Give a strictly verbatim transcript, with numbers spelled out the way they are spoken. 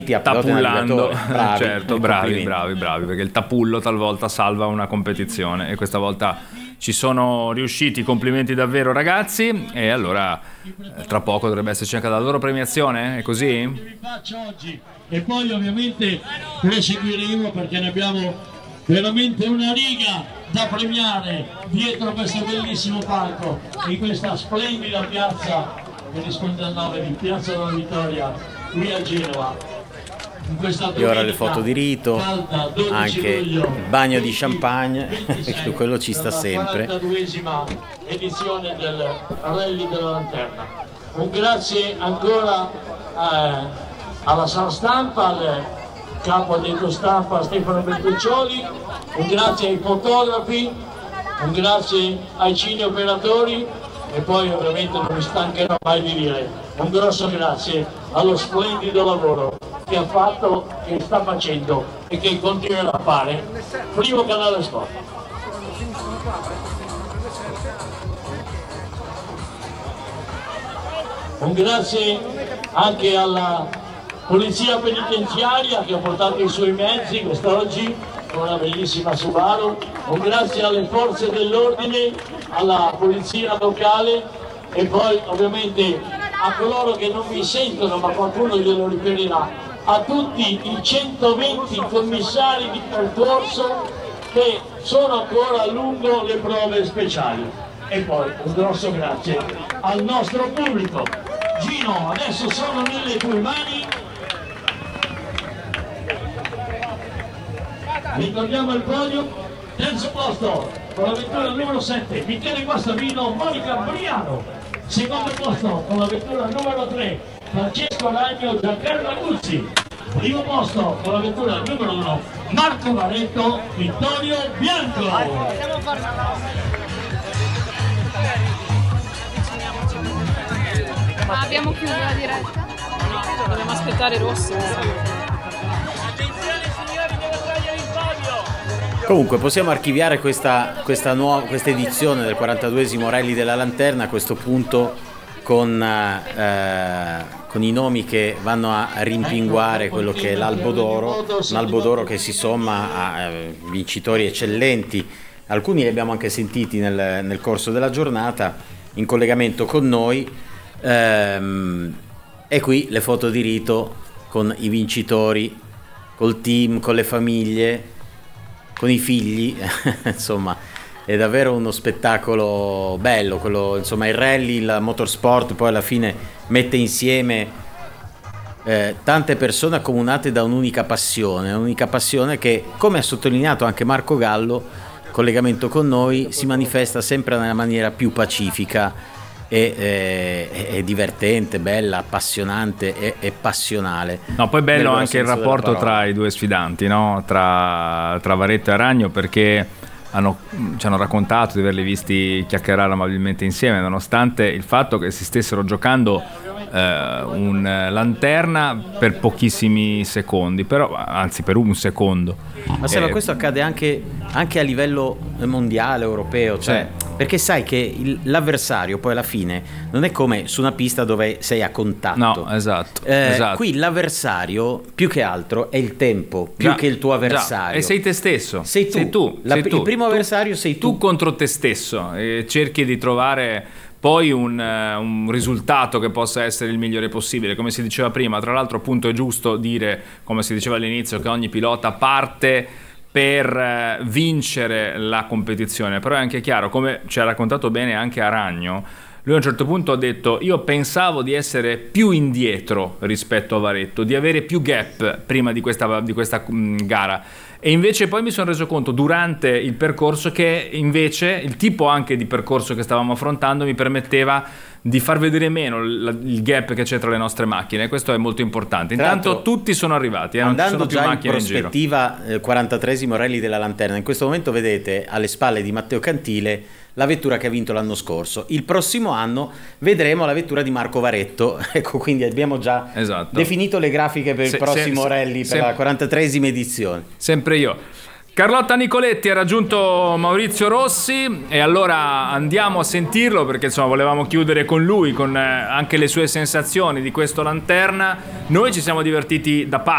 tapullando. bravi, Certo, bravi, bravi, bravi, perché il tapullo talvolta salva una competizione e questa volta ci sono riusciti. Complimenti davvero ragazzi, e allora eh, tra poco dovrebbe esserci anche la loro premiazione, è così? Vi faccio oggi e poi ovviamente proseguiremo perché ne abbiamo veramente una riga da premiare dietro questo bellissimo palco in questa splendida piazza che risponde al nome di Piazza della Vittoria qui a Genova. E ora le foto di rito, anche il bagno di champagne, perché quello ci sta sempre. La quarantaduesima edizione del Rally della Lanterna. Un grazie ancora eh, alla Sala Stampa, al capo detto stampa Stefano Bertuccioli, un grazie ai fotografi, un grazie ai cineoperatori e poi ovviamente non mi stancherò mai di dire un grosso grazie allo splendido lavoro che ha fatto, che sta facendo e che continuerà a fare Primo Canale Sport. Un grazie anche alla Polizia Penitenziaria che ha portato i suoi mezzi quest'oggi con una bellissima Subaru. Un grazie alle forze dell'ordine, alla polizia locale e poi ovviamente a coloro che non mi sentono ma qualcuno glielo riferirà, a tutti i centoventi commissari di percorso che sono ancora lungo le prove speciali. E poi un grosso grazie al nostro pubblico. Gino, adesso sono nelle tue mani. Ricordiamo il podio. Terzo posto con la vettura numero sette Michele Guastavino, Monica Briano. Secondo posto con la vettura numero tre Francesco Ragno, Giancarlo Aguzzi. Primo posto con la vettura numero uno Marco Varetto, Vittorio Bianco. Ma abbiamo chiuso la diretta? No, dobbiamo aspettare Rossi. Comunque possiamo archiviare questa, questa, nuova, questa edizione del quarantaduesimo Rally della Lanterna a questo punto con, eh, con i nomi che vanno a rimpinguare quello che è l'Albo d'Oro, un Albo d'Oro che si somma a eh, vincitori eccellenti. Alcuni li abbiamo anche sentiti nel, nel corso della giornata in collegamento con noi, ehm, e qui le foto di rito con i vincitori, col team, con le famiglie, con i figli. Insomma è davvero uno spettacolo bello quello, insomma il rally, il motorsport poi alla fine mette insieme eh, tante persone accomunate da un'unica passione, un'unica passione che, come ha sottolineato anche Marco Gallo, collegamento con noi, si manifesta sempre nella maniera più pacifica e, e, e divertente, bella, appassionante e, e passionale. No, poi bello anche il rapporto tra i due sfidanti, no? Tra, tra Varetto e Aragno, perché hanno, ci hanno raccontato di averli visti chiacchierare amabilmente insieme, nonostante il fatto che si stessero giocando eh, un lanterna per pochissimi secondi, però anzi per un secondo. Ma se eh, questo accade anche, anche a livello mondiale, europeo, cioè, sì. Perché sai che il, l'avversario poi alla fine non è come su una pista dove sei a contatto. No, esatto, eh, esatto. Qui l'avversario più che altro è il tempo, più già, che il tuo avversario. Già. E sei te stesso. Sei tu. Sei tu, La, sei tu. Il primo tu, avversario sei tu. Tu contro te stesso, e cerchi di trovare poi un, uh, un risultato che possa essere il migliore possibile. Come si diceva prima, tra l'altro appunto è giusto dire, come si diceva all'inizio, che ogni pilota parte per uh, vincere la competizione, però è anche chiaro, come ci ha raccontato bene anche Aragno, lui a un certo punto ha detto: io pensavo di essere più indietro rispetto a Varetto, di avere più gap prima di questa, di questa mh, gara, e invece poi mi sono reso conto durante il percorso che invece il tipo anche di percorso che stavamo affrontando mi permetteva di far vedere meno il, il gap che c'è tra le nostre macchine. Questo è molto importante. Intanto tutti sono arrivati, eh, non ci sono più già in macchine in giro. prospettiva, eh, quarantatreesimo Rally della Lanterna. In questo momento vedete alle spalle di Matteo Cantile la vettura che ha vinto l'anno scorso. Il prossimo anno vedremo la vettura di Marco Varetto. Ecco, quindi abbiamo già esatto. definito le grafiche per se, il prossimo se, rally se, per la quarantatreesima edizione. Sempre io. Carlotta Nicoletti ha raggiunto Maurizio Rossi e allora andiamo a sentirlo, perché insomma volevamo chiudere con lui, con eh, anche le sue sensazioni di questo Lanterna. Noi ci siamo divertiti da pazzi.